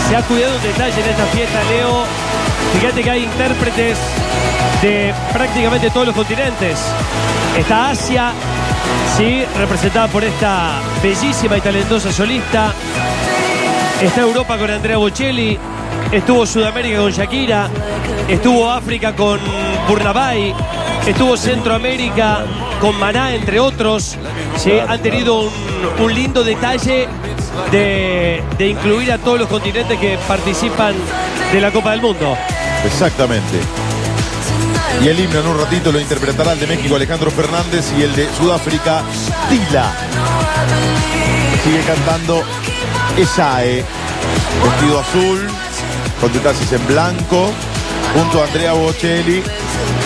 se ha cuidado un detalle en esta fiesta, Leo. Fíjate que hay intérpretes de prácticamente todos los continentes. Está Asia, sí, representada por esta bellísima y talentosa solista. Está Europa con Andrea Bocelli. Estuvo Sudamérica con Shakira. Estuvo África con Burna Boy. Estuvo Centroamérica con Maná, entre otros. ¿Sí? Han tenido un lindo detalle de incluir a todos los continentes que participan de la Copa del Mundo. Exactamente. Y el himno en un ratito lo interpretará el de México, Alejandro Fernández, y el de Sudáfrica, Tila. Sigue cantando Esae, vestido azul, con detalles en blanco, junto a Andrea Bocelli.